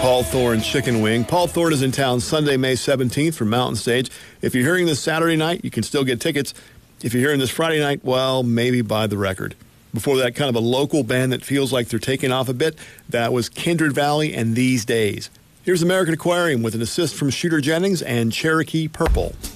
Paul Thorne Chicken Wing. Paul Thorne is in town Sunday, May 17th for Mountain Stage. If you're hearing this Saturday night, you can still get tickets. If you're hearing this Friday night, well, maybe buy the record. Before that, kind of a local band that feels like they're taking off a bit, that was Kindred Valley and These Days. Here's American Aquarium with an assist from Shooter Jennings and Cherokee Purple.